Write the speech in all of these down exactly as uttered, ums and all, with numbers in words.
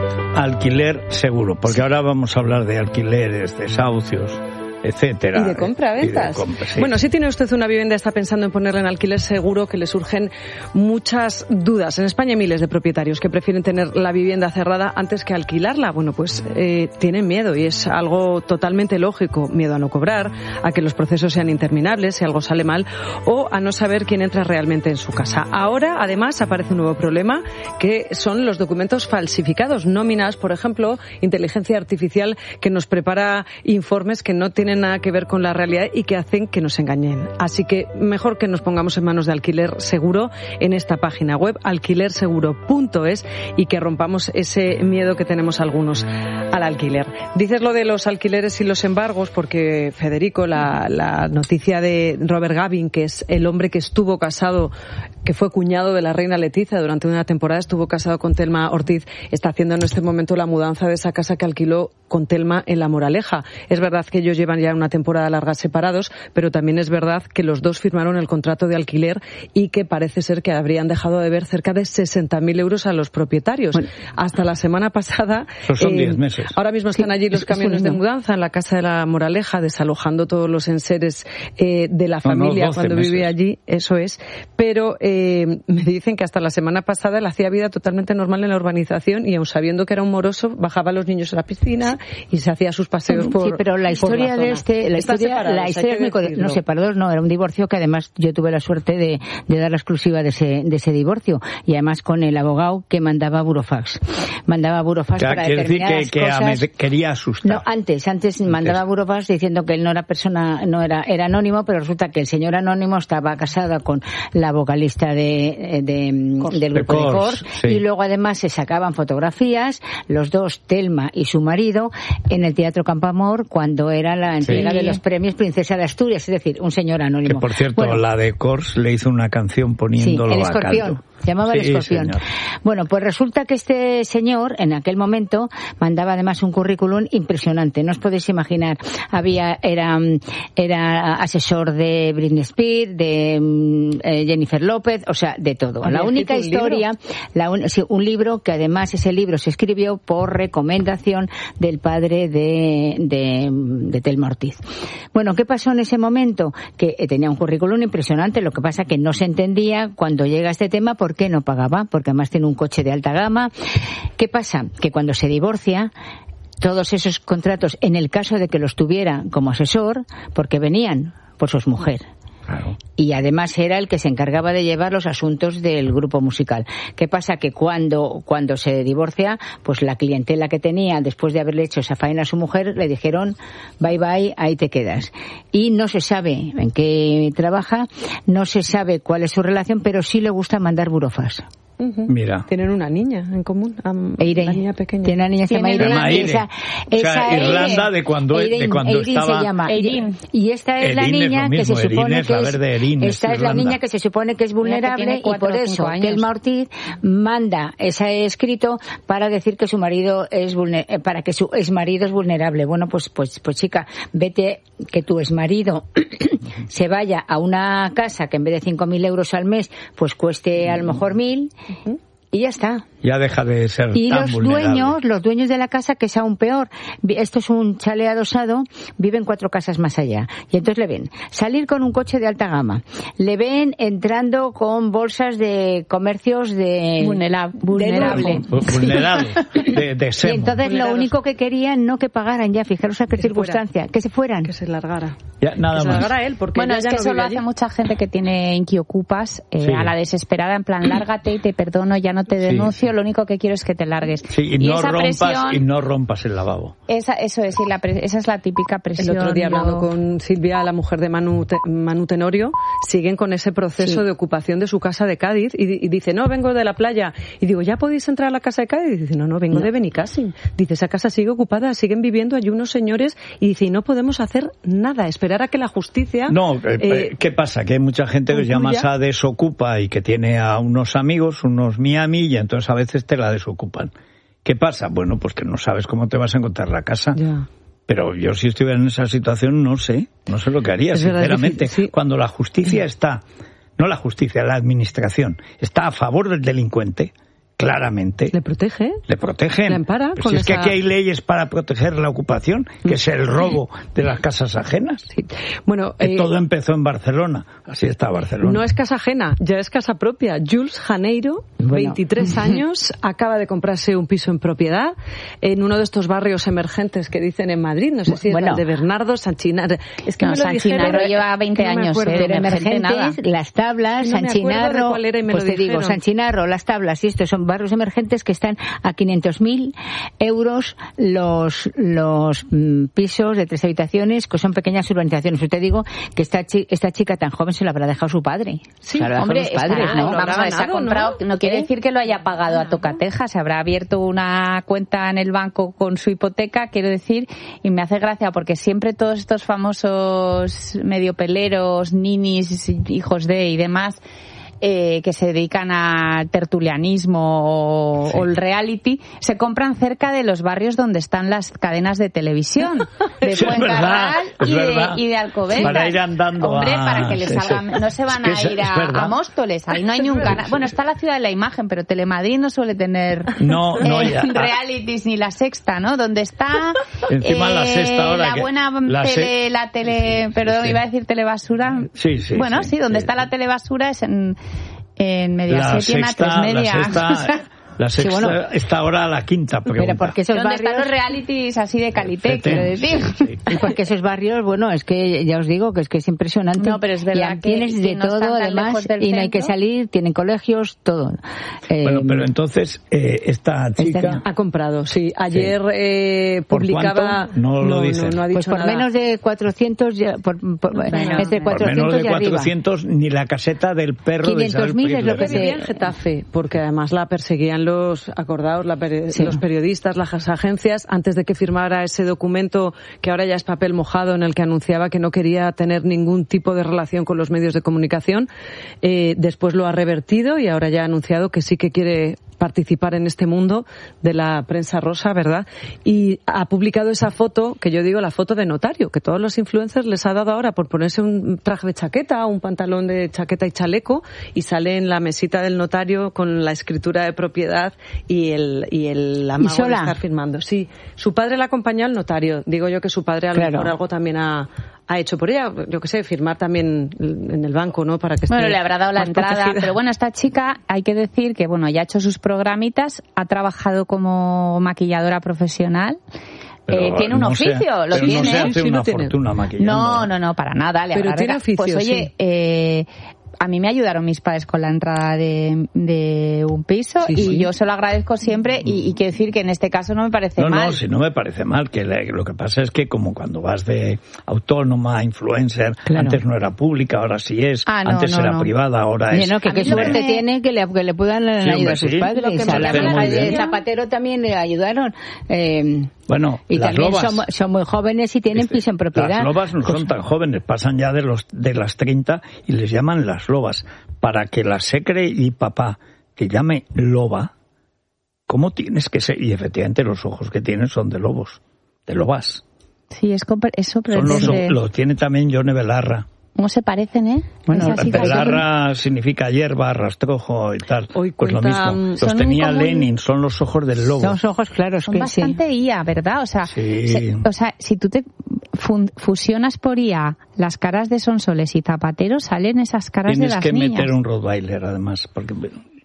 alquiler seguro, porque ahora vamos a hablar de alquileres, desahucios, etcétera. Y de compra-ventas. Sí. Bueno, si tiene usted una vivienda, está pensando en ponerla en alquiler, seguro que le surgen muchas dudas. En España hay miles de propietarios que prefieren tener la vivienda cerrada antes que alquilarla. Bueno, pues eh, tienen miedo y es algo totalmente lógico. Miedo a no cobrar, a que los procesos sean interminables si algo sale mal o a no saber quién entra realmente en su casa. Ahora, además, aparece un nuevo problema que son los documentos falsificados, nóminas, por ejemplo, inteligencia artificial que nos prepara informes que no tienen nada que ver con la realidad y que hacen que nos engañen. Así que mejor que nos pongamos en manos de Alquiler Seguro en esta página web, alquiler seguro punto es, y que rompamos ese miedo que tenemos algunos al alquiler. Dices lo de los alquileres y los embargos porque, Federico, la, la noticia de Robert Gavin, que es el hombre que estuvo casado, que fue cuñado de la reina Letizia durante una temporada, estuvo casado con Telma Ortiz, está haciendo en este momento la mudanza de esa casa que alquiló con Telma en La Moraleja. Es verdad que ellos llevan ya una temporada larga separados, pero también es verdad que los dos firmaron el contrato de alquiler y que parece ser que habrían dejado de ver cerca de sesenta mil euros a los propietarios. Bueno, hasta la semana pasada... Eso son diez eh, meses. Ahora mismo están allí los camiones de mudanza en la casa de La Moraleja, desalojando todos los enseres eh, de la familia no, no, cuando meses. vivía allí, eso es. Pero eh, me dicen que hasta la semana pasada él hacía vida totalmente normal en la urbanización y aun sabiendo que era un moroso, bajaba a los niños a la piscina y se hacía sus paseos por... Sí, pero la historia la de este... La historia, la historia es muy curiosa. No, separados no, era un divorcio que además yo tuve la suerte de, de dar la exclusiva de ese, de ese divorcio y además con el abogado que mandaba burofax. Mandaba burofax que, para quiere determinadas decir que, que cosas. Me quería asustar. No, antes, antes mandaba burofax diciendo que él no era persona, no era, era anónimo, pero resulta que el señor anónimo estaba casado con la vocalista de, de, Cors. del grupo de Cors, sí. Y luego además se sacaban fotografías, los dos, Telma y su marido, en el Teatro Campo Amor cuando era la entrega sí. de los premios Princesa de Asturias, es decir, un señor anónimo. Que por cierto, bueno, la de Cors le hizo una canción poniéndolo sí, el escorpión. a caldo. Llamaba sí, el escorpión. Señor. Bueno, pues resulta que este señor, en aquel momento, mandaba además un currículum impresionante. No os podéis imaginar. Había, era, era asesor de Britney Spears, de eh, Jennifer López, o sea, de todo. La única historia, la un, sí, un libro que además ese libro se escribió por recomendación del padre de, de, de Telma Ortiz. Bueno, ¿qué pasó en ese momento? Que eh, tenía un currículum impresionante, lo que pasa que no se entendía cuando llega este tema por qué no pagaba, porque además tiene un coche de alta gama. ¿Qué pasa? Que cuando se divorcia, todos esos contratos, en el caso de que los tuviera como asesor, porque venían por su mujer. Claro. Y además era el que se encargaba de llevar los asuntos del grupo musical. ¿Qué pasa? Que cuando, cuando se divorcia, pues la clientela que tenía, después de haberle hecho esa faena a su mujer, le dijeron, bye bye, ahí te quedas. Y no se sabe en qué trabaja, no se sabe cuál es su relación, pero sí le gusta mandar burofax. Uh-huh. Mira. Tienen una niña en común, um, Eire. Una niña pequeña. Tiene una niña que se llama Eire. Esa, o sea, esa Irlanda de cuando, Eirin, de cuando Eirin estaba... se llama. Eirin. Y esta es Erin la niña es que se supone es que la es... verde Erin, esta es, es la niña que se supone que es vulnerable y por eso Telma Ortiz manda ese escrito para decir que su marido es vulner, para que su exmarido es vulnerable. Bueno, pues, pues, pues chica, vete que tu exmarido se vaya a una casa que en vez de cinco mil euros al mes, pues cueste a lo mejor mil... Uh-huh. Y ya está. Ya deja de ser y tan los vulnerable. dueños, los dueños de la casa, que es aún peor. Esto es un chalet adosado, viven cuatro casas más allá. Y entonces le ven salir con un coche de alta gama. Le ven entrando con bolsas de comercios de... Vulnerable. Vulnerable. Vulnerable. De, de y entonces lo único que querían, no que pagaran ya, fijaros a qué que circunstancia, que se fueran. Que se largara. Ya, nada que más. se largara él, porque bueno, es ya que no eso lo allí. hace mucha gente que tiene inquiocupas eh, sí. a la desesperada, en plan, lárgate y te perdono, ya no te denuncio, sí. Lo único que quiero es que te largues. Sí, y, y no esa rompas presión, y no rompas el lavabo. Esa, eso es, sí, la pre, esa es la típica presión. El otro día no... hablando con Silvia, la mujer de Manu, Manu Tenorio, siguen con ese proceso sí. de ocupación de su casa de Cádiz y, y dice, no, vengo de la playa. Y digo, ¿ya podéis entrar a la casa de Cádiz? Y dice, no, no, vengo no. de Benicàssim. Dice, esa casa sigue ocupada, siguen viviendo allí unos señores y dice, y no podemos hacer nada, esperar a que la justicia... No, eh, eh, ¿qué pasa? Que hay mucha gente que ya más a desocupa y que tiene a unos amigos, unos Miami, y entonces a veces te la desocupan. ¿Qué pasa? Bueno, pues que no sabes cómo te vas a encontrar la casa. Ya. Pero yo si estuviera en esa situación no sé, no sé lo que haría, es sinceramente. Verdad, sí. Cuando la justicia está, no la justicia, la administración, está a favor del delincuente, claramente. Le protege. Le protegen. Le ampara. Pero con si es esa... que aquí hay leyes para proteger la ocupación, que es el robo de las casas ajenas. Sí. Bueno, eh, todo empezó en Barcelona. Así está Barcelona. No es casa ajena, ya es casa propia. Jules Janeiro, bueno. veintitrés años, acaba de comprarse un piso en propiedad en uno de estos barrios emergentes que dicen en Madrid. No sé si bueno. es de Bernardo, San Chinarro. Es que no, me lo San dijeron, Chinarro lleva veinte no años, acuerdo, eh, pero emergentes, nada. Las Tablas, no San Chinarro, pues te digo, San Chinarro, Las Tablas, y estos son barrios emergentes que están a quinientos mil euros los los mm, pisos de tres habitaciones, que son pequeñas urbanizaciones. Yo te digo que esta, chi- esta chica tan joven se la habrá dejado su padre. Sí, se la hombre, los padres, está, ¿no? vamos a ver, se ha comprado, no, no quiere ¿Eh? decir que lo haya pagado a tocateja, se habrá abierto una cuenta en el banco con su hipoteca, quiero decir, y me hace gracia porque siempre todos estos famosos mediopeleros, ninis, hijos de y demás, Eh, que se dedican al tertulianismo o, sí. o el reality, se compran cerca de los barrios donde están las cadenas de televisión, de Fuencarral y, y de Alcobendas. Para ir andando. Hombre, a... para que les salga, no se van es a ir a, a Móstoles, ahí no hay ni un canal. Bueno, está la Ciudad de la Imagen, pero Telemadrid no suele tener no, no, eh, ya. realities ni La Sexta, ¿no? Donde está encima eh, la sexta ahora la que buena la tele, se... la tele, perdón, sí. iba a decir telebasura. Sí, sí. Bueno, sí, sí donde sí. está la telebasura es en en Mediaset y en A tres Media. La sexta, la sexta sí, bueno, está ahora a la quinta pregunta. Pero porque esos ¿Dónde barrios... están los realities así de calité, quiero decir? Sí. Y porque esos barrios, bueno, es que ya os digo que es que es impresionante. No, pero es verdad y que tienes de no todo, además, y no hay que salir, tienen colegios, todo. Eh, bueno, pero entonces, eh, esta chica... Ha comprado, sí. Ayer sí. Eh, publicaba... ¿Por no lo dice. No, no, no ha dicho pues por nada. menos de cuatrocientos, por, por, bueno, entre por menos de cuatrocientos, ni la caseta del perro de quinientos mil es lo que se... Vivía en Getafe, porque además la perseguían los... Acordados, la peri- sí. los periodistas, las agencias, antes de que firmara ese documento que ahora ya es papel mojado, en el que anunciaba que no quería tener ningún tipo de relación con los medios de comunicación. Eh, después lo ha revertido y ahora ya ha anunciado que sí que quiere participar en este mundo de la prensa rosa, ¿verdad? Y ha publicado esa foto, que yo digo la foto de notario, que todos los influencers les ha dado ahora por ponerse un traje de chaqueta, un pantalón de chaqueta y chaleco, y sale en la mesita del notario con la escritura de propiedad y el, y el amago de estar firmando. Sí, su padre la acompañó al notario. Digo yo que su padre a lo claro. mejor algo también ha, ha hecho por ella, yo qué sé, firmar también en el banco, ¿no? Para que esté bueno, le habrá dado la entrada, protegida. Pero bueno, esta chica, hay que decir que, bueno, ya ha hecho sus programitas, ha trabajado como maquilladora profesional. Eh, tiene un no oficio, sea, lo pero tiene. No se hace sí, una no tiene. fortuna maquillando. No, no, no, para nada. Le pero tiene oficio, Pues oye, sí. eh, a mí me ayudaron mis padres con la entrada de, de un piso sí, y sí. yo se lo agradezco siempre y, y quiero decir que en este caso no me parece no, mal. No, no, si no me parece mal, que le, lo que pasa es que como cuando vas de autónoma, influencer, claro. Antes no era pública, ahora sí es, ah, no, antes no, era no. privada, ahora Oye, es... no, que qué suerte me... tiene que le, que le puedan sí, ayudar hombre, a sus sí. padres. Lo que me llama el Zapatero también le ayudaron. Eh, Bueno, y las también lobas, son, son muy jóvenes y tienen este, piso en propiedad. Las lobas no son tan jóvenes, pasan ya de los de las treinta y les llaman las lobas. Para que la secre y papá te llame loba, ¿cómo tienes que ser? Y efectivamente los ojos que tienen son de lobos, de lobas. Sí, es, es sorprendente. Son los, lo tiene también Yone Belarra. ¿Cómo se parecen, eh? Bueno, Belarra significa hierba, rastrojo y tal. Hoy pues lo mismo. Los tenía común... Lenin, son los ojos del lobo. Son los ojos claros. Son que bastante sí. I A, ¿verdad? O sea, sí. se, o sea, si tú te fusionas por I A las caras de Sonsoles y Zapatero, salen esas caras Tienes de las que niñas. meter un Rottweiler, además, porque...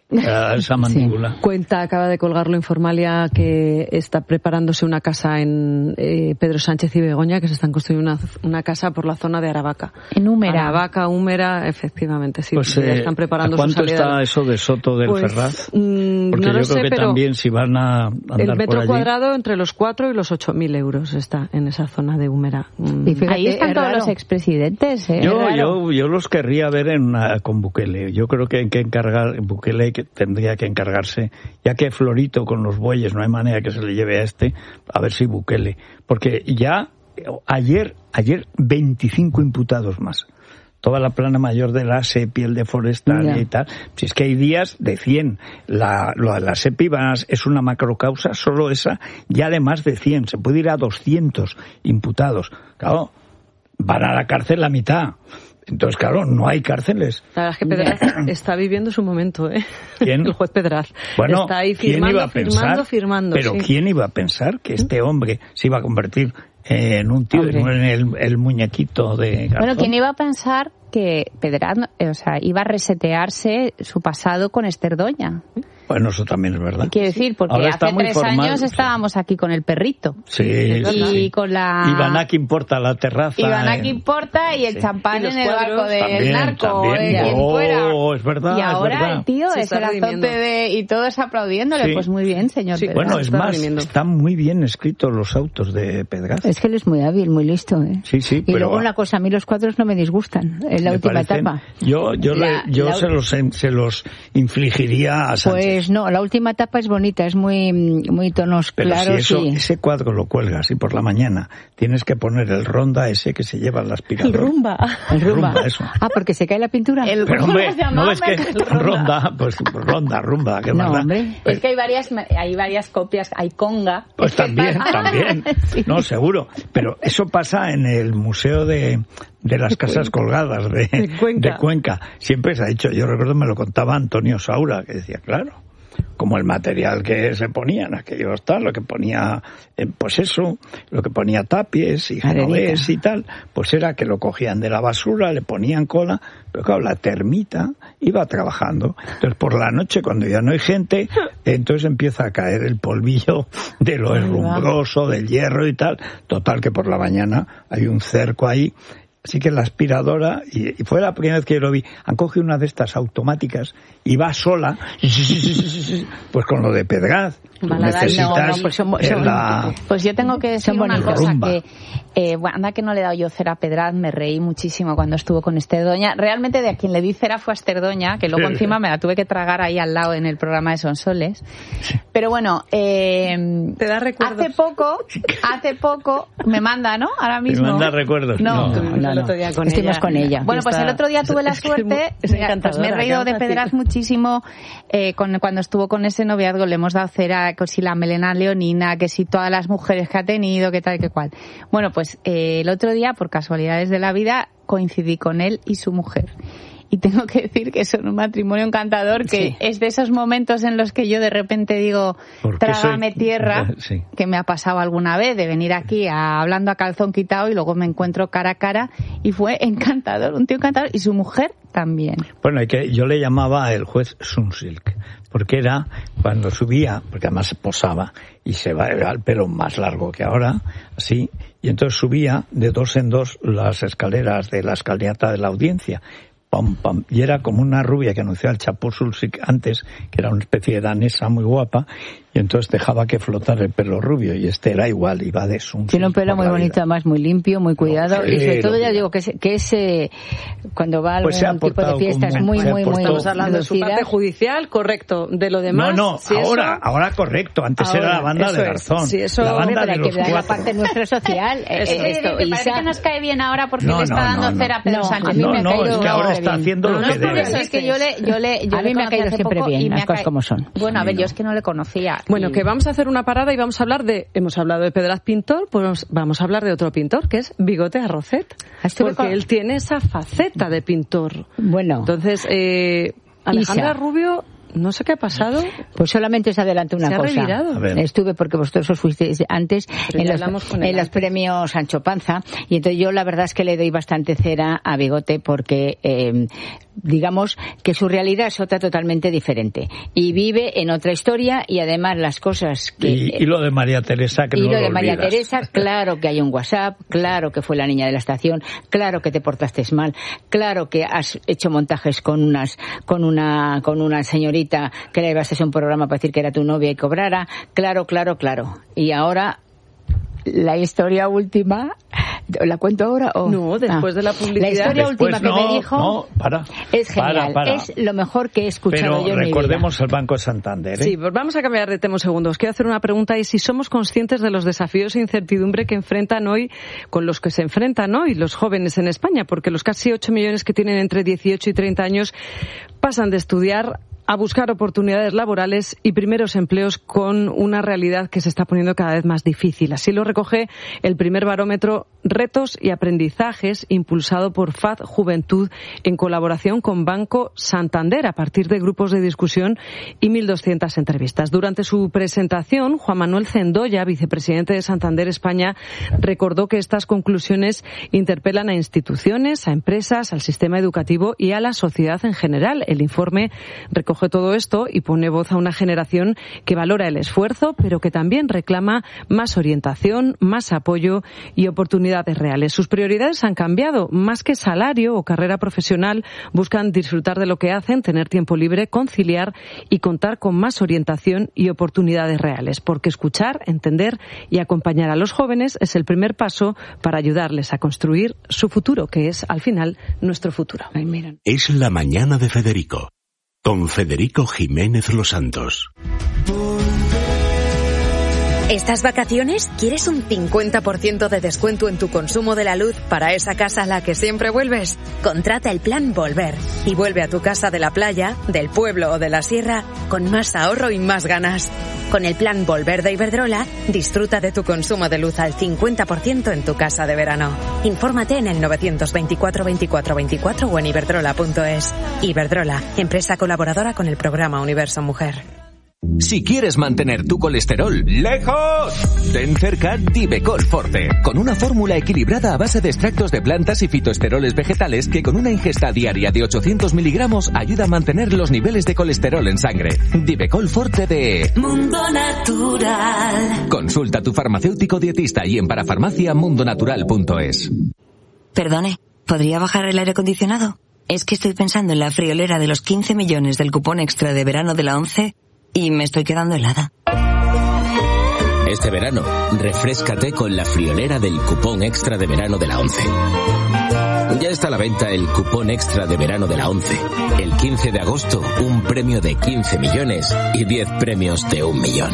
esa mandíbula. Sí. Cuenta, acaba de colgarlo Informalia, que está preparándose una casa en eh, Pedro Sánchez y Begoña, que se están construyendo una, una casa por la zona de Aravaca. En Úmera. Aravaca, Úmera, efectivamente, sí. Pues, ya eh, están preparando ¿a cuánto su salida? está eso de Soto del pues, Ferraz? Mmm, Porque no yo lo creo sé, que pero también si van a andar el metro por allí... cuadrado entre los cuatro y los ocho mil euros está en esa zona de Úmera. Mm. Y fíjate, ahí están todos raro. Los expresidentes. ¿eh? Yo, yo, yo los querría ver en una, con Bukele. Yo creo que hay que encargar, Bukele que tendría que encargarse, ya que Florito con los bueyes no hay manera que se le lleve a este, a ver si Bukele. Porque ya ayer, ayer veinticinco imputados más. Toda la plana mayor de la SEPI, el de Forestalia yeah. y tal. Si es que hay días de cien. La, la, la SEPI es una macrocausa, solo esa, ya de más de cien. Se puede ir a doscientos imputados. Claro, van a la cárcel la mitad. Entonces, claro, no hay cárceles. La verdad es que Pedraz está viviendo su momento, ¿eh? ¿Quién? El juez Pedraz. Bueno, está ahí ¿quién firmando, iba a pensar? firmando, firmando. Pero sí. ¿quién iba a pensar que este hombre se iba a convertir en un tío, Hombre. en el, el muñequito de Garzón? Bueno, ¿quién iba a pensar que Pedraz, o sea, iba a resetearse su pasado con Esther Doña? Bueno, eso también es verdad. Quiero decir, porque Ahora está hace muy tres formal, años sí. estábamos aquí con el perrito. Sí, Y sí, sí. con la... Ivana, que importa la terraza. Ivana eh. que importa y el Sí. champán Y los en el cuadros. barco del También, narco, también. de quien Oh, fuera. es verdad, Y es ahora verdad. el tío Se es está el azote redimiendo. de... y todos aplaudiéndole. Sí. Pues muy bien, señor Sí. Pedraz. Bueno, Se es está más, redimiendo. están muy bien escritos los autos de Pedraz. Es que él es muy hábil, muy listo, ¿eh? Sí, sí, Y pero- luego una cosa, a mí los cuadros no me disgustan en la Me última parecen- etapa. Yo, yo, La- le- yo la- se, los, se los infligiría a Sánchez. Pues no, la última etapa es bonita, es muy muy tonos Pero claros si eso, y... ese cuadro lo cuelgas y por la mañana tienes que poner el ronda ese que se lleva el aspirador. El rumba. El rumba. rumba, eso. Ah, porque se cae la pintura. El- Pero ¿Cómo hombre, se llamaba? no ves que El ronda. ronda, pues ronda, rumba, que No, manda. hombre. Es que hay varias, hay varias copias, hay conga. Pues también, también. Sí. No, seguro. Pero eso pasa en el Museo de, de las Casas Colgadas de, De Cuenca. de Cuenca. Siempre se ha dicho, yo recuerdo me lo contaba Antonio Saura, que decía, claro, como el material que se ponía en aquellos tal, lo que ponía, eh, pues eso, lo que ponía Tapies y Genovés Arenita. y tal, pues era que lo cogían de la basura, le ponían cola, pero claro, la termita iba trabajando. Entonces por la noche, cuando ya no hay gente, entonces empieza a caer el polvillo de lo herrumbroso, del hierro y tal. Total que por la mañana hay un cerco ahí. Así que la aspiradora, y, y fue la primera vez que lo vi, han cogido una de estas automáticas y va sola, pues con lo de Pedraz. Balada, Necesitas no, no, pues son- son- la... Pues yo tengo que decir Son una bonitos. cosa Rumba. que, eh, bueno, anda que no le he dado yo cera a Pedraz, me reí muchísimo cuando estuvo con Esther Doña. Realmente de a quien le di cera fue a Esther Doña, que luego Sí. encima me la tuve que tragar ahí al lado en el programa de Sonsoles. Pero bueno, eh, Te da recuerdos. hace poco, hace poco, me manda, ¿no? Ahora ¿Te mismo. manda recuerdos? No. No. Estuvimos no, el no. otro día con Estuvimos ella. con ella. Bueno, pues Está- el otro día tuve la es que suerte, es mira, pues me he encantadora, reído de qué fácil. Pedraz muchísimo eh, con, cuando estuvo con ese noviazgo, le hemos dado cera, que si la melena leonina, que si todas las mujeres que ha tenido, que tal, que cual. Bueno, pues eh, el otro día, por casualidades de la vida, coincidí con él y su mujer. Y tengo que decir que son un matrimonio encantador, que Sí. es de esos momentos en los que yo de repente digo, Porque trágame soy- tierra, Sí. que me ha pasado alguna vez de venir aquí a, hablando a calzón quitado y luego me encuentro cara a cara y fue encantador, un tío encantador y su mujer también. Bueno, y que yo le llamaba el juez Sunsilk, porque era cuando subía, porque además se posaba y se va el pelo más largo que ahora, así, y entonces subía de dos en dos las escaleras de la escalinata de la audiencia. Pam, pam, y era como una rubia que anunciaba el Chapo Sulzik antes, que era una especie de danesa muy guapa, y entonces dejaba que flotara el pelo rubio, y este era igual, iba de Sunsilk. Tiene un pelo por muy la bonito, vida. además muy limpio, muy cuidado. Sí, y sobre todo lo ya que- digo que es, que es eh, cuando va a algún Pues se ha tipo de portado fiestas como- muy, se ha muy, muy portado- Estamos hablando de su lucida. parte judicial, correcto. De lo demás, No, no, si eso- ahora, ahora correcto, antes Ahora, era la banda eso de es. Garzón, Sí, eso- la Hombre, banda pero de hay que los ver la cuatro. parte nuestra social. eh, Eso, eh, esto, que parece Isa- que nos cae bien ahora porque No, le está no, dando no, no. cera a Pedro No, Sánchez. a mí No, me ha no, caído es que ahora siempre está bien. haciendo lo No, que es por debe. eso, es que yo le, yo le, yo A le mí me ha conocí caído hace siempre poco bien, y me las ha cosas ca- como son. Bueno, a A ver, mí yo no. es que no le conocía. Bueno, y- que vamos a hacer una parada y vamos a hablar de, hemos hablado de Pedraz pintor, pues vamos a hablar de otro pintor, que es Bigote Arrocet, Estuve porque con- él tiene esa faceta de pintor. Bueno, Entonces, eh, Alejandra Isa. Rubio, no sé qué ha pasado. pues solamente os adelanto una Se ha cosa. revirado. A ver. Estuve porque vosotros os fuisteis antes Pero en, ya los, hablamos con él en los antes. premios Sancho Panza y entonces yo la verdad es que le doy bastante cera a Bigote porque eh, digamos que su realidad es otra totalmente diferente y vive en otra historia y además las cosas que Y, y lo de María Teresa, que y no lo lo de María olvidas. Teresa, claro que hay un WhatsApp, claro que fue la niña de la estación, claro que te portaste mal, claro que has hecho montajes con unas, con una, con una señorita que le llevaste a un programa para decir que era tu novia y cobrara, claro, claro, claro. Y ahora la historia última, ¿la cuento ahora o? No, después de la publicidad. La historia Después última no, que me dijo no, para, es genial, para, para. es lo mejor que he escuchado Pero yo en mi vida. recordemos el Banco de Santander, ¿eh? Sí, pues vamos a cambiar de tema un segundo. Os quiero hacer una pregunta y si somos conscientes de los desafíos e incertidumbre que enfrentan hoy, con los que se enfrentan hoy los jóvenes en España, porque los casi ocho millones que tienen entre dieciocho y treinta años pasan de estudiar a buscar oportunidades laborales y primeros empleos con una realidad que se está poniendo cada vez más difícil. Así lo recoge el primer barómetro Retos y Aprendizajes impulsado por F A D Juventud en colaboración con Banco Santander a partir de grupos de discusión y mil doscientas entrevistas. Durante su presentación, Juan Manuel Zendoya, vicepresidente de Santander España, recordó que estas conclusiones interpelan a instituciones, a empresas, al sistema educativo y a la sociedad en general. El informe recoge todo esto y pone voz a una generación que valora el esfuerzo, pero que también reclama más orientación, más apoyo y oportunidades reales. Sus prioridades han cambiado. Más que salario o carrera profesional, buscan disfrutar de lo que hacen, tener tiempo libre, conciliar y contar con más orientación y oportunidades reales. Porque escuchar, entender y acompañar a los jóvenes es el primer paso para ayudarles a construir su futuro, que es, al final, nuestro futuro. Ay, miren. Es la mañana de Federico, con Federico Jiménez Los Santos. ¿Estas vacaciones quieres un cincuenta por ciento de descuento en tu consumo de la luz para esa casa a la que siempre vuelves? Contrata el plan Volver y vuelve a tu casa de la playa, del pueblo o de la sierra con más ahorro y más ganas. Con el plan Volver de Iberdrola, disfruta de tu consumo de luz al cincuenta por ciento en tu casa de verano. Infórmate en el novecientos veinticuatro veinticuatro veinticuatro o en iberdrola punto es. Iberdrola, empresa colaboradora con el programa Universo Mujer. Si quieres mantener tu colesterol lejos, ten cerca Divecol Forte, con una fórmula equilibrada a base de extractos de plantas y fitoesteroles vegetales que con una ingesta diaria de ochocientos miligramos ayuda a mantener los niveles de colesterol en sangre. Divecol Forte de Mundo Natural. Consulta a tu farmacéutico dietista y en parafarmacia mundonatural punto es. Perdone, ¿podría bajar el aire acondicionado? Es que estoy pensando en la friolera de los quince millones del cupón extra de verano de la ONCE y me estoy quedando helada. Este verano, refréscate con la friolera del cupón extra de verano de la ONCE. Ya está a la venta el cupón extra de verano de la ONCE. El quince de agosto, un premio de quince millones y diez premios de un millón.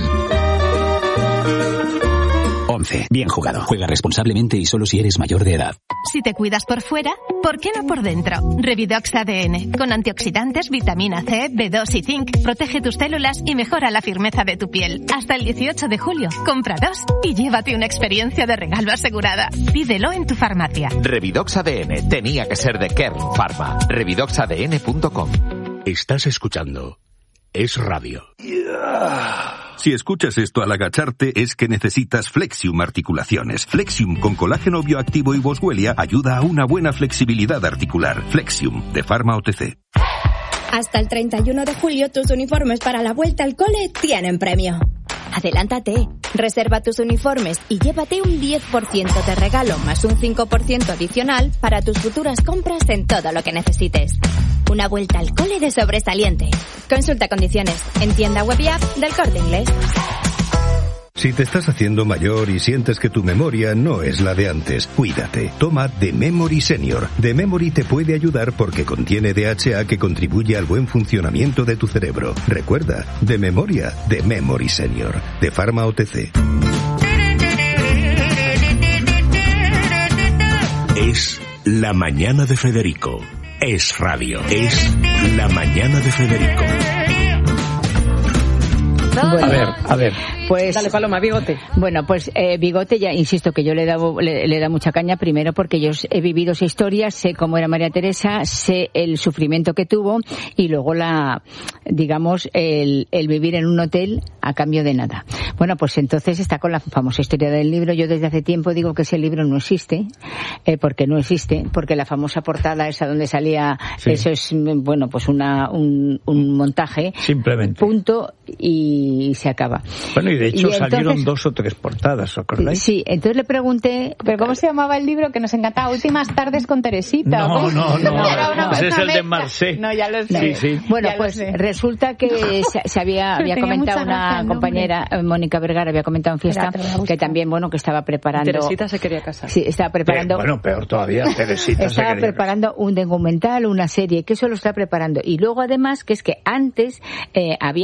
ONCE. Bien jugado. Juega responsablemente y solo si eres mayor de edad. Si te cuidas por fuera, ¿por qué no por dentro? Revidox A D N. Con antioxidantes, vitamina C, B dos y zinc. Protege tus células y mejora la firmeza de tu piel. Hasta el dieciocho de julio. Compra dos y llévate una experiencia de regalo asegurada. Pídelo en tu farmacia. Revidox A D N. Tenía que ser de Kern Pharma. revidox a d n punto com. Estás escuchando Es Radio. Yeah. Si escuchas esto al agacharte es que necesitas Flexium Articulaciones. Flexium con colágeno bioactivo y boswellia ayuda a una buena flexibilidad articular. Flexium, de Pharma O T C. Hasta el treinta y uno de julio tus uniformes para la vuelta al cole tienen premio. Adelántate, reserva tus uniformes y llévate un diez por ciento de regalo más un cinco por ciento adicional para tus futuras compras en todo lo que necesites. Una vuelta al cole de sobresaliente. Consulta condiciones en tienda web y app del Corte Inglés. Si te estás haciendo mayor y sientes que tu memoria no es la de antes, cuídate. Toma The Memory Senior. The Memory te puede ayudar porque contiene D H A que contribuye al buen funcionamiento de tu cerebro. Recuerda, de memoria, The Memory Senior. De Pharma O T C. Es la mañana de Federico. Es Radio. Es la mañana de Federico. Bueno, a ver, a ver. Pues, dale, Paloma, Bigote. Bueno, pues eh, Bigote, ya insisto que yo le he dado le, le he dado mucha caña, primero porque yo he vivido esa historia, sé cómo era María Teresa, sé el sufrimiento que tuvo y luego la, digamos, el, el vivir en un hotel a cambio de nada. Bueno, pues entonces está con la famosa historia del libro. Yo desde hace tiempo digo que ese libro no existe, eh, porque no existe, porque la famosa portada esa donde salía, sí. Eso es, bueno, pues una un, un montaje. Simplemente. Punto y se acaba. Bueno, y de hecho y salieron entonces, dos o tres portadas, ¿os acordáis? Sí, entonces le pregunté... ¿Pero cómo se llamaba el libro que nos encantaba? Últimas tardes con Teresita. No, pues, no, no. no, no ese es el de Marseille. No, ya lo sé. Sí, sí. Bueno, pues resulta que se, se había, había comentado una compañera, Mónica Vergara, había comentado en fiesta, que también, bueno, que estaba preparando... Teresita se quería casar. Sí, estaba preparando... Eh, bueno, peor todavía, Teresita Estaba se quería preparando casar. un documental, una serie, que eso lo está preparando. Y luego, además, que es que antes eh, había filtrado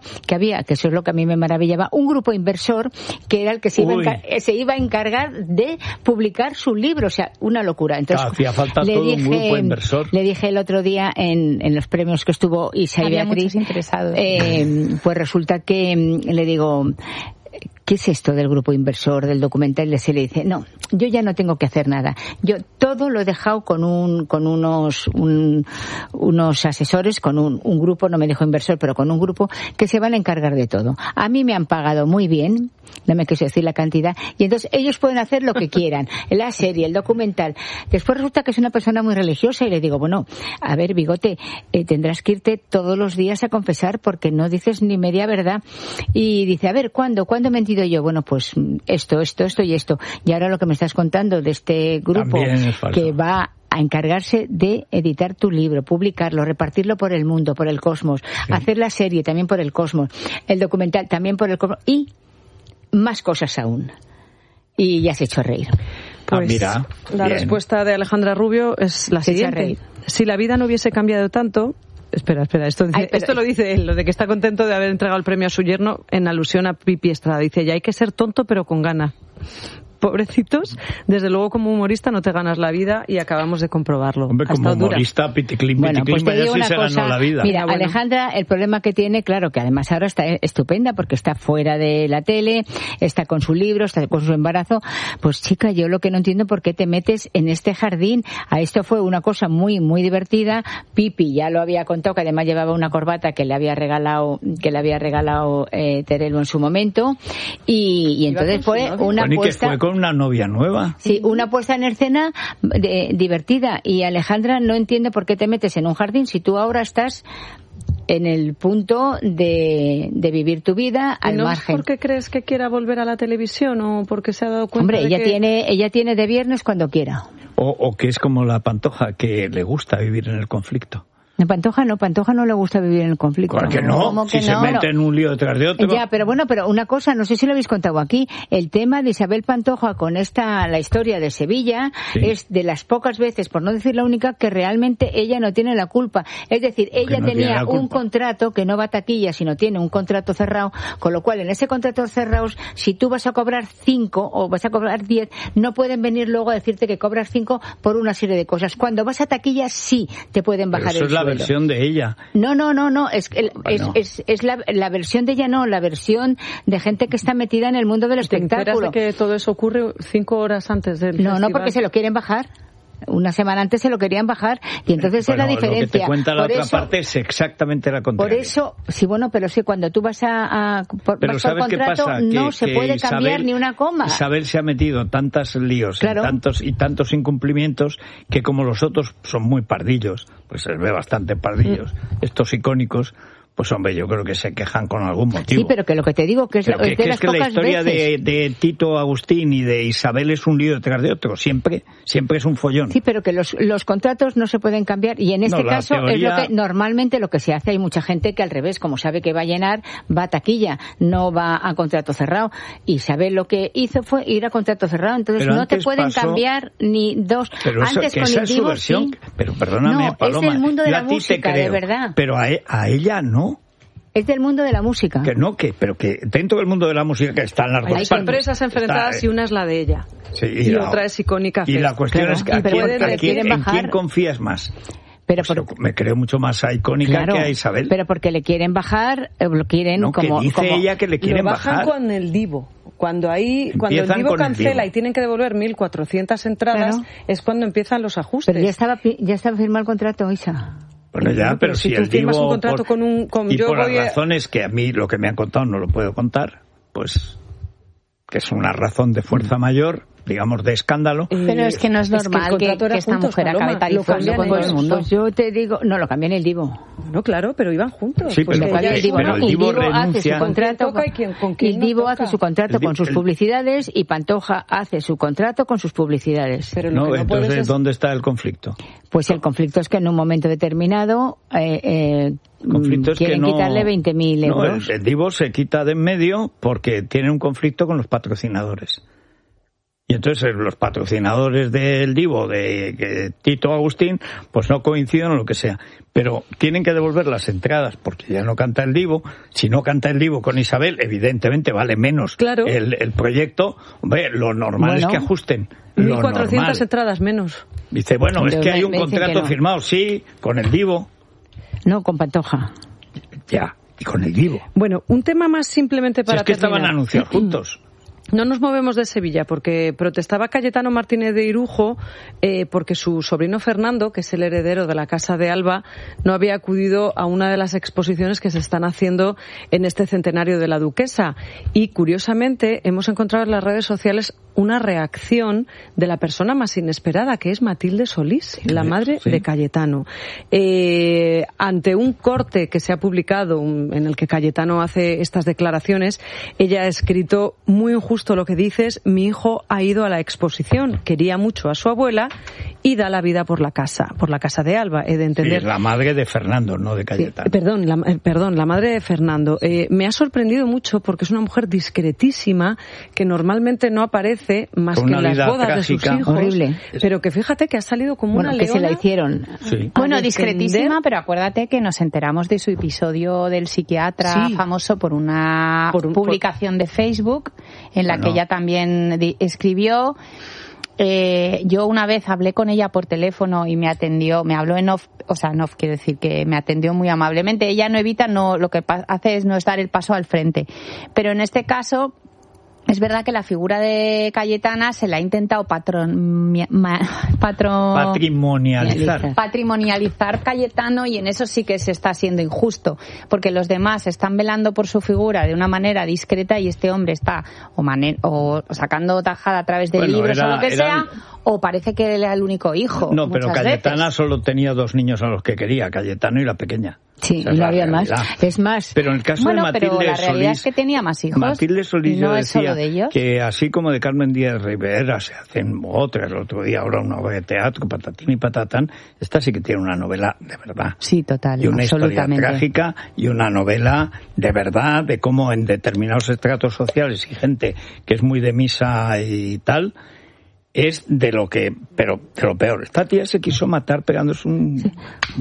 que había, que eso es lo que a mí me maravillaba, un grupo inversor que era el que se iba, a encar- se iba a encargar de publicar su libro, o sea, una locura. Entonces, ah, hacía falta le todo dije, un grupo inversor. Le dije el otro día en, en los premios que estuvo Isa y Había Beatriz, muchos interesados. Eh, pues resulta que le digo, ¿qué es esto del grupo inversor, del documental? Y le dice, no, yo ya no tengo que hacer nada. Yo todo lo he dejado con un, con unos, un, unos asesores, con un, un grupo, no me dijo inversor, pero con un grupo que se van a encargar de todo. A mí me han pagado muy bien, no me quiso decir la cantidad, y entonces ellos pueden hacer lo que quieran, la serie, el documental. Después resulta que es una persona muy religiosa y le digo, bueno, a ver, Bigote, eh, tendrás que irte todos los días a confesar porque no dices ni media verdad. Y dice, a ver, ¿cuándo? ¿Cuándo he mentido yo? Bueno, pues esto, esto, esto y esto. Y ahora lo que me estás contando de este grupo que va a encargarse de editar tu libro, publicarlo, repartirlo por el mundo, por el cosmos, sí. hacer la serie también por el cosmos, el documental también por el cosmos y más cosas aún. Y ya se ha hecho reír. Pues ah, mira, la bien. respuesta de Alejandra Rubio es la Se echa siguiente. reír. Si la vida no hubiese cambiado tanto... Espera, espera, esto, dice, Ay, pero... esto lo dice él, lo de que está contento de haber entregado el premio a su yerno en alusión a Pipi Estrada. Dice, ya hay que ser tonto pero con gana. Pobrecitos, desde luego como humorista no te ganas la vida y acabamos de comprobarlo. Hombre, como humorista, piticlin, bueno, piticlin, pues te digo sí una se cosa, ganó la vida. Mira, bueno. Alejandra, el problema que tiene, claro, que además ahora está estupenda porque está fuera de la tele, está con su libro, está con su embarazo. Pues chica, yo lo que no entiendo por qué te metes en este jardín. A esto fue una cosa muy, muy divertida. Pipi ya lo había contado, que además llevaba una corbata que le había regalado, que le había regalado eh, Terelu en su momento. Y, y entonces fue una bueno, apuesta... y que fue con una novia nueva. Sí, una puesta en escena de, divertida. Y Alejandra no entiende por qué te metes en un jardín si tú ahora estás en el punto de, de vivir tu vida al ¿No margen. es porque crees que quiera volver a la televisión o porque se ha dado cuenta Hombre, de ella que... tiene, ella tiene de viernes cuando quiera. O, o que es como la Pantoja, que le gusta vivir en el conflicto. A Pantoja no, Pantoja no le gusta vivir en el conflicto. ¿Por qué no? ¿Cómo que si no? se mete en un lío detrás de otro. Ya, pero bueno, pero una cosa, no sé si lo habéis contado aquí, el tema de Isabel Pantoja con esta, la historia de Sevilla, sí. es de las pocas veces, por no decir la única, que realmente ella no tiene la culpa. Es decir, ella no tenía un contrato que no va a taquilla, sino tiene un contrato cerrado, con lo cual en ese contrato cerrado, si tú vas a cobrar cinco o vas a cobrar diez, no pueden venir luego a decirte que cobras cinco por una serie de cosas. Cuando vas a taquilla, sí te pueden bajar pero eso el es la sueldo. Versión de ella. No, no, no, no, es, el, bueno. es, es, es la, la versión de ella, no, la versión de gente que está metida en el mundo del ¿Te espectáculo. enteras de que todo eso ocurre cinco horas antes del No, festival? no, porque se lo quieren bajar. Una semana antes se lo querían bajar y entonces bueno, es la diferencia. Lo que te cuenta la por otra eso, parte es exactamente la contraria. Por eso, sí, bueno, pero sí, cuando tú vas a, a por, pero vas por contrato, pasa? no que, se que puede Isabel, cambiar ni una coma. Isabel se ha metido tantos líos claro. y, tantos, y tantos incumplimientos que como los otros son muy pardillos, pues se ve bastante pardillos, mm. estos icónicos, pues hombre, yo creo que se quejan con algún motivo. Sí, pero que lo que te digo que es, pero que, es de que las es que pocas la historia de, veces. de Tito Agustín y de Isabel es un lío detrás de otro, siempre siempre es un follón. Sí, pero que los, los contratos no se pueden cambiar y en este no, caso teoría... es lo que normalmente lo que se hace. Hay mucha gente que al revés, como sabe que va a llenar, va a taquilla, no va a contrato cerrado. Isabel lo que hizo fue ir a contrato cerrado, entonces pero no te pueden pasó... cambiar ni dos. Pero eso, antes que con esa el es su Divo, versión, sí. pero perdóname, no, Paloma, es del mundo de yo la a ti música, te creo, de verdad. Pero a, a ella no. Es del mundo de la música. Que no, que, pero que dentro del mundo de la música que están las dos hay empresas enfrentadas está, eh, y una es la de ella. Sí, y, y la, otra es icónica. Y la cuestión claro. es que ¿a quién, pueden, a quién, en quién confías más? Pero pues por, me creo mucho más a Icónica claro, que a Isabel. Pero porque le quieren bajar, lo quieren no, como... que dice como, ella que le quieren lo bajan bajar. con el Divo. Cuando ahí, cuando el Divo cancela el Divo. Y tienen que devolver mil cuatrocientas entradas, claro. es cuando empiezan los ajustes. Pero ya estaba, ya estaba firmado el contrato, Isa. Bueno, ya, pero, pero si, si tú el firmas Divo, un contrato por, con un... Con, y yo por voy las a... razones que a mí lo que me han contado no lo puedo contar, pues que es una razón de fuerza mayor, digamos, de escándalo. Pero es que no es normal es que, que, que esta juntos, mujer acabe tarifondo con todo el mundo. Pues yo te digo, no, lo cambian el Divo. No, claro, pero iban juntos. Sí, pues pero, pues el Divo, pero el Divo, Divo hace su contrato, con, quién, con quién el no Divo toca. hace su contrato el, con sus el, publicidades y Pantoja hace su contrato con sus publicidades. Pero no, no entonces, es... ¿dónde está el conflicto? Pues el conflicto es que en un momento determinado eh, eh, conflicto es quieren que no, quitarle veinte mil euros. No, el, el Divo se quita de en medio porque tiene un conflicto con los patrocinadores. Y entonces los patrocinadores del Divo, de, de Tito Agustín, pues no coinciden o lo que sea. Pero tienen que devolver las entradas porque ya no canta el Divo. Si no canta el Divo con Isabel, evidentemente vale menos claro. el, el proyecto. Hombre, lo normal bueno, es que ajusten. mil cuatrocientas entradas menos. Dice, bueno, es que hay un contrato firmado, sí, con el Divo. No, con Pantoja. Ya, y con el Divo. Bueno, un tema más simplemente para si es que terminar. estaban anunciados juntos. No nos movemos de Sevilla porque protestaba Cayetano Martínez de Irujo eh, porque su sobrino Fernando, que es el heredero de la Casa de Alba, no había acudido a una de las exposiciones que se están haciendo en este centenario de la Duquesa. Y, curiosamente, hemos encontrado en las redes sociales una reacción de la persona más inesperada, que es Matilde Solís, sí, la madre sí. de Cayetano. Eh, ante un corte que se ha publicado un, en el que Cayetano hace estas declaraciones, ella ha escrito: muy injusto lo que dices, mi hijo ha ido a la exposición, quería mucho a su abuela y da la vida por la casa, por la Casa de Alba, he de entender. Sí, la madre de Fernando, no de Cayetano. Sí, perdón, la, perdón, la madre de Fernando. Eh, me ha sorprendido mucho porque es una mujer discretísima que normalmente no aparece más que en las bodas trágica. de sus hijos. Horrible. Pero que fíjate que ha salido como bueno, una que leona. se la hicieron. Sí. Bueno, discretísima, pero acuérdate que nos enteramos de su episodio del psiquiatra sí. famoso por una por un, publicación por... de Facebook en la bueno. que ella también di- escribió. Eh, yo una vez hablé con ella por teléfono y me atendió, me habló en off, o sea, en off quiere decir que me atendió muy amablemente. Ella no evita, no, lo que pa- hace es no es dar el paso al frente. Pero en este caso, es verdad que la figura de Cayetana se la ha intentado patron, ma, patron, patrimonializar. Patrimonializar Cayetano, y en eso sí que se está siendo injusto, porque los demás están velando por su figura de una manera discreta y este hombre está o, mane- o sacando tajada a través de bueno, libros era, o lo que sea, el... o parece que él era el único hijo. No, pero Cayetana veces. solo tenía dos niños a los que quería, Cayetano y la pequeña. Sí, y no había más. Es más. Pero en el caso bueno, de Matilde pero la realidad Solís, es que tenía más hijos. Matilde Solís no yo es solo decía de ellos. que así como de Carmen Díaz Rivera se hacen otras, el otro día ahora una obra de teatro, patatín y patatán, esta sí que tiene una novela de verdad. Sí, total, y una historia absolutamente. trágica y una novela de verdad de cómo en determinados estratos sociales y gente que es muy de misa y tal, es de lo que, pero de lo peor. Esta tía se quiso matar pegándose un, sí.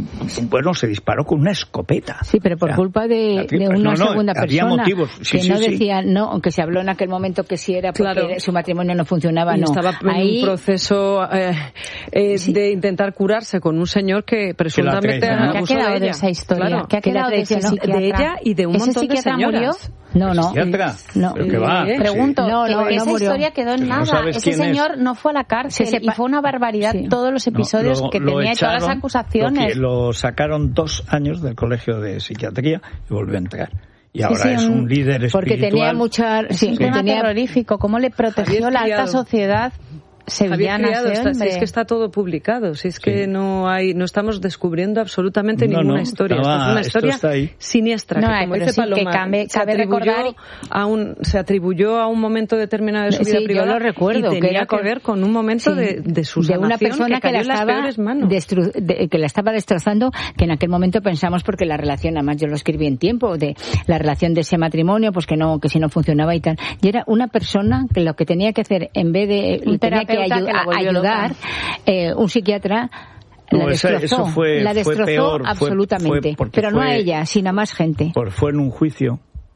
un bueno, se disparó con una escopeta. Sí, pero por o sea, culpa de, de una no, no, segunda había persona motivos. Sí, que sí, no sí. decía, no, aunque se habló en aquel momento que sí era porque claro. su matrimonio no funcionaba, y no. estaba en Ahí, un proceso eh, eh, sí. de intentar curarse con un señor que presuntamente que abusó ¿Qué ha quedado de de ella. esa historia? Claro. ¿Qué ha quedado de, ese de ella y de un ¿Ese montón de señoras? Murió? No, no. ¿Psiquiatra? No. ¿Pero qué va? Eh, Pregunto, no, no, que no esa murió. historia quedó en no nada. Ese señor es. no fue a la cárcel Se y fue una barbaridad sí. todos los episodios no, lo, que lo tenía echaron, y todas las acusaciones. Lo, lo sacaron dos años del colegio de psiquiatría y volvió a entrar. Y ahora sí, sí, es un líder espiritual. Porque tenía mucha... Sí, un tema tenía... terrorífico. ¿Cómo le protegió Javier la Criado. alta sociedad sevillana Criado, ese está, hombre? si es que está todo publicado, si es que sí. no hay, no estamos descubriendo absolutamente no, ninguna no, historia. Estaba, Esto es una historia siniestra, no, que como pero dice sí, Paloma, que cabe, se, cabe atribuyó recordar... a un, se atribuyó a un momento determinado de su vida sí, privada yo lo recuerdo, y tenía que, era que ver con un momento sí, de, de su de una sanación persona que, que la estaba destru- de, que la estaba destrozando, que en aquel momento pensamos, porque la relación, además yo lo escribí en tiempo, de la relación de ese matrimonio, pues que no, que si no funcionaba y tal. Y era una persona que lo que tenía que hacer, en vez de un tenía que, ayu- que la ayudar, eh, un psiquiatra no, la destrozó, esa, eso fue, la destrozó fue peor, absolutamente, fue, fue pero no fue, a ella, sino a más gente. Por, fue en un juicio,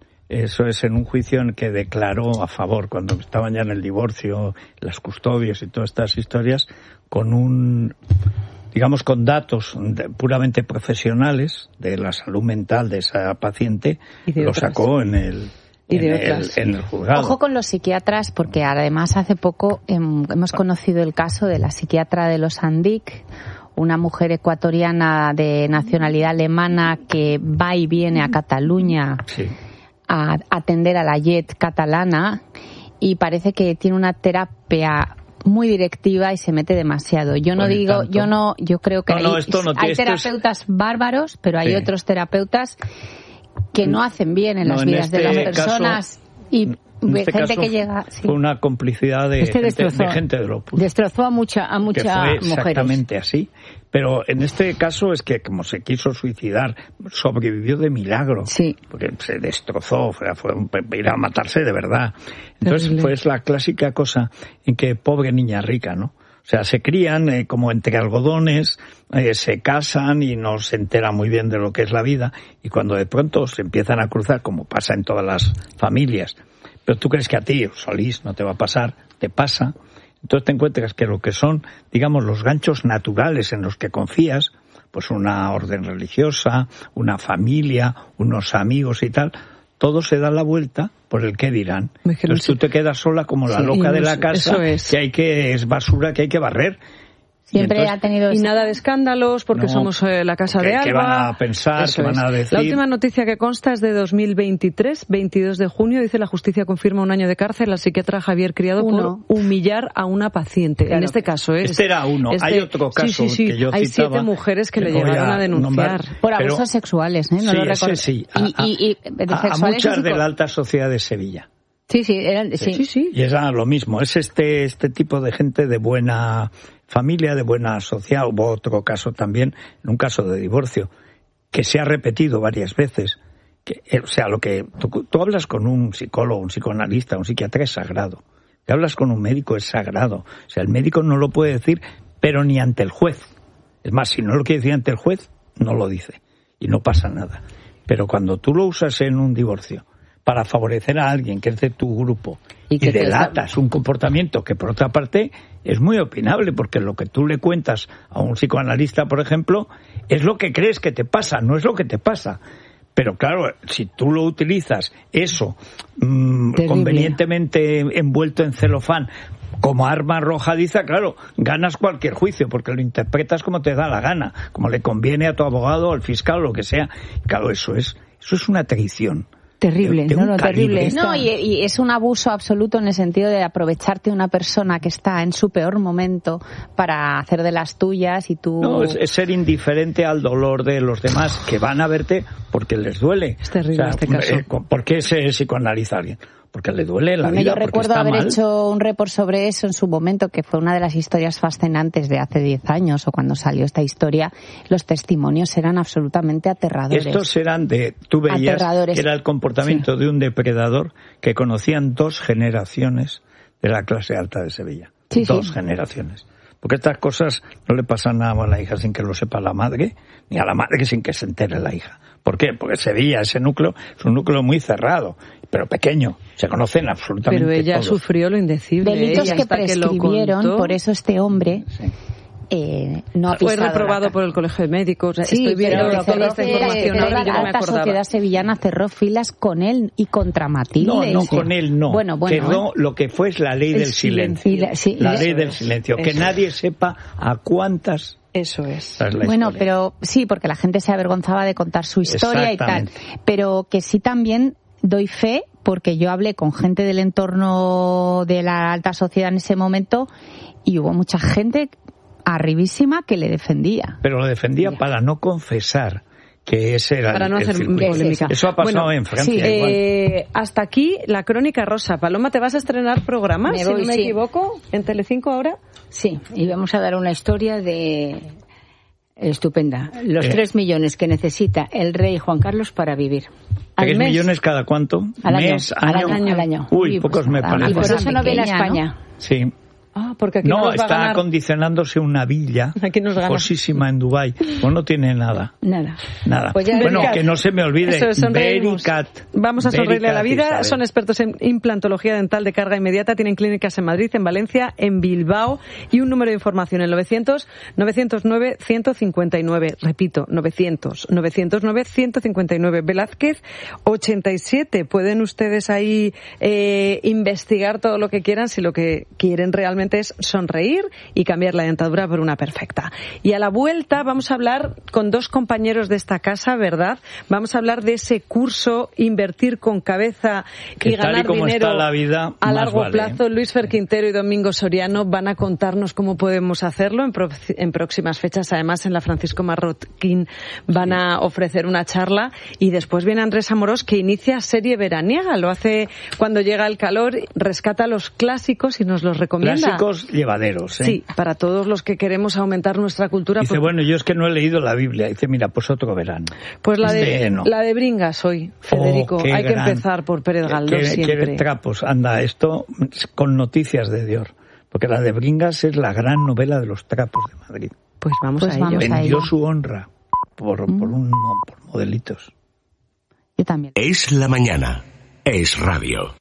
eso es en un juicio en que declaró a favor, cuando estaban ya en el divorcio, las custodias y todas estas historias, con un, digamos, con datos de, puramente profesionales de la salud mental de esa paciente, lo otras. sacó en el... Y de en, el, en el juzgado. Ojo con los psiquiatras, porque además hace poco hemos conocido el caso de la psiquiatra de los Andic, una mujer ecuatoriana de nacionalidad alemana que va y viene a Cataluña sí. a atender a la J E T catalana, y parece que tiene una terapia muy directiva y se mete demasiado. Yo no Por digo, tanto. yo no, yo creo que no, hay, no, esto no, hay esto terapeutas es... bárbaros, pero hay sí. otros terapeutas que no hacen bien en no, las en vidas este de las personas caso, y en este gente caso que llega, sí. fue una complicidad de, este gente, de gente del Opus. Destrozó a mucha, a muchas que fue mujeres. Exactamente así. Pero en este caso es que como se quiso suicidar, sobrevivió de milagro. Sí. Porque se destrozó, fue, fue un, ir a matarse de verdad. Entonces Terrible. fue la clásica cosa en que pobre niña rica, ¿no? O sea, se crían eh, como entre algodones, eh, se casan y no se enteran muy bien de lo que es la vida. Y cuando de pronto se empiezan a cruzar, como pasa en todas las familias, pero tú crees que a ti, Solís, no te va a pasar, te pasa. Entonces te encuentras que lo que son, digamos, los ganchos naturales en los que confías, pues una orden religiosa, una familia, unos amigos y tal, todo se da la vuelta por el qué dirán. Entonces tú te quedas sola como la Sí, loca de no, la casa, eso es. que hay que, es basura que hay que barrer. Siempre entonces, ha tenido... Y nada de escándalos, porque No, somos eh, la casa ¿qué- de Alba. qué van a pensar? Eso ¿Qué van es. a decir? La última noticia que consta es de dos mil veintitrés, veintidós de junio. Dice: la justicia confirma un año de cárcel al psiquiatra Javier Criado Uno. por humillar a una paciente. Claro. En este caso, ¿eh? Este era uno. Este- Hay otro caso sí, sí, sí. que yo Hay citaba, siete mujeres que, que le no voy llegaron a a denunciar. nombrar. Por Pero- abusos sexuales, ¿eh? No sí, lo ese recuerdo. sí. Y, A, y, y de a- a sexuales y muchas psico- de la alta sociedad de Sevilla. Sí, sí, eran, sí. Sí, sí. Y era lo mismo. Es este este tipo de gente de buena familia, de buena sociedad. Hubo otro caso también, en un caso de divorcio, que se ha repetido varias veces. Que, eh, o sea, lo que tú, tú hablas con un psicólogo, un psicoanalista, un psiquiatra es sagrado. Que hablas con un médico es sagrado. O sea, el médico no lo puede decir, pero ni ante el juez. Es más, si no lo quiere decir ante el juez, no lo dice. Y no pasa nada. Pero cuando tú lo usas en un divorcio para favorecer a alguien que es de tu grupo Y y, que te delatas está- un comportamiento que por otra parte es muy opinable, porque lo que tú le cuentas a un psicoanalista, por ejemplo, es lo que crees que te pasa, no es lo que te pasa. Pero claro, si tú lo utilizas, eso, mmm, Terrible. convenientemente envuelto en celofán, como arma arrojadiza, claro, ganas cualquier juicio, porque lo interpretas como te da la gana, como le conviene a tu abogado, al fiscal, lo que sea. Claro, eso es, eso es una traición. Terrible, De- de no, un no, calibre. terrible. No, y, y es un abuso absoluto en el sentido de aprovecharte de una persona que está en su peor momento para hacer de las tuyas y tú... No, es, es ser indiferente al dolor de los demás que van a verte porque les duele. Es terrible este caso. eh, ¿Por qué se psicoanaliza a alguien? Porque le duele la Bueno, vida, yo porque recuerdo está haber mal. hecho un report sobre eso en su momento, que fue una de las historias fascinantes de hace diez años o cuando salió esta historia. Los testimonios eran absolutamente aterradores. Estos eran de, tú veías Aterradores. que era el comportamiento de un depredador que conocían dos generaciones de la clase alta de Sevilla. Sí, dos sí. generaciones. Porque estas cosas no le pasan nada a la hija sin que lo sepa la madre, ni a la madre sin que se entere la hija. ¿Por qué? Porque Sevilla, ese núcleo, es un núcleo muy cerrado, pero pequeño. Se conocen absolutamente Pero ella todos. sufrió lo indecible. Delitos ¿eh? Y que hasta lo prescribieron, contó, por eso este hombre eh, no ha fue pisado reprobado la por el Colegio de Médicos. Sí, Estoy viendo pero toda esta pero información pero ahora y yo la no me alta acordaba. sociedad sevillana cerró filas con él y contra Matilde. No, no Sí. con él, no. Bueno, bueno. Quedó lo que fue es la ley El del silencio. Y la- sí, y la la- ley eso del es, silencio. Que eso nadie sepa a cuántas... Eso es. Esa es la Bueno, historia. pero sí, porque la gente se avergonzaba de contar su historia y tal. Exactamente. Pero que sí también doy fe, porque yo hablé con gente del entorno de la alta sociedad en ese momento y hubo mucha gente arribísima que le defendía. Pero lo defendía para no confesar que ese era Para el, no el hacer circuito. polémica. Eso ha pasado Bueno, en Francia sí, igual. eh, hasta aquí la Crónica Rosa. Paloma, ¿te vas a estrenar programas, Me si voy, no me sí. equivoco, en Telecinco ahora? Sí, y vamos a dar una historia de estupenda. Los Eh. tres millones que necesita el rey Juan Carlos para vivir. Al ¿Tres mes, millones cada cuánto? al año, ¿Mes? al ¿Año? año, al año. Uy, Uy, pocos pues me nada, parece. Y por Cosa eso no viene a pequeña, ¿no? España. Sí. Ah, porque aquí No, nos va a está ganar. acondicionándose una villa Aquí nos gana. josísima en Dubái. Pues no tiene nada. Nada. Nada. Pues ya bueno, Vericat. que no se me olvide. Eso es, sonreímos. Vericat. Vamos a sonreírle a la Vericat, vida. Isabel. Son expertos en implantología dental de carga inmediata. Tienen clínicas en Madrid, en Valencia, en Bilbao y un número de información en novecientos, novecientos nueve, ciento cincuenta y nueve. Repito, novecientos, novecientos nueve, ciento cincuenta y nueve. Velázquez ochenta y siete. Pueden ustedes ahí eh, investigar todo lo que quieran si lo que quieren realmente simplemente es sonreír y cambiar la dentadura por una perfecta. Y a la vuelta vamos a hablar con dos compañeros de esta casa, ¿verdad? Vamos a hablar de ese curso Invertir con Cabeza que y ganar dinero la vida, a largo vale. plazo. Luis Fer Quintero y Domingo Soriano van a contarnos cómo podemos hacerlo en, pro, en próximas fechas. Además, en la Francisco Marroquín van sí. a ofrecer una charla. Y después viene Andrés Amorós, que inicia serie veraniega. Lo hace cuando llega el calor, rescata los clásicos y nos los recomienda. Clásicos llevaderos, ¿eh? Sí, para todos los que queremos aumentar nuestra cultura. Dice, porque... bueno, yo es que no he leído la Biblia. Dice, mira, pues otro verano. Pues la de, este, no. la de Bringas hoy, Federico. Oh, Hay gran... que empezar por Pérez Galdós ¿Qué, siempre. ¿Qué trapos? Anda, esto con noticias de Dios. Porque la de Bringas es la gran novela de los trapos de Madrid. Pues vamos pues a vamos ello. a Vendió ello. su honra por, mm. por, un, por modelitos. Yo también. Es la mañana. Es radio.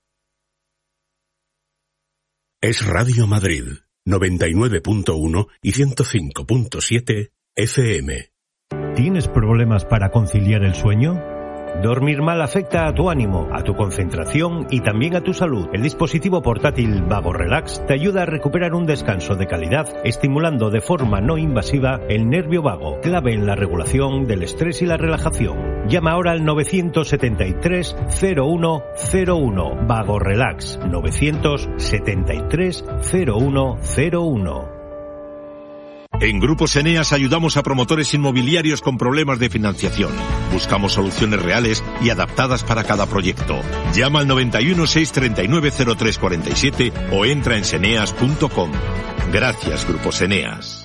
Es Radio Madrid, noventa y nueve punto uno y ciento cinco punto siete F M. ¿Tienes problemas para conciliar el sueño? Dormir mal afecta a tu ánimo, a tu concentración y también a tu salud. El dispositivo portátil Vago Relax te ayuda a recuperar un descanso de calidad, estimulando de forma no invasiva el nervio vago, clave en la regulación del estrés y la relajación. Llama ahora al nueve siete tres, cero uno cero uno. Vago Relax, nueve siete tres, cero uno cero uno. En Grupos Eneas ayudamos a promotores inmobiliarios con problemas de financiación. Buscamos soluciones reales y adaptadas para cada proyecto. Llama al noventa y uno, seiscientos treinta y nueve, cero tres cuarenta y siete o entra en seneas punto com. Gracias, Grupos Eneas.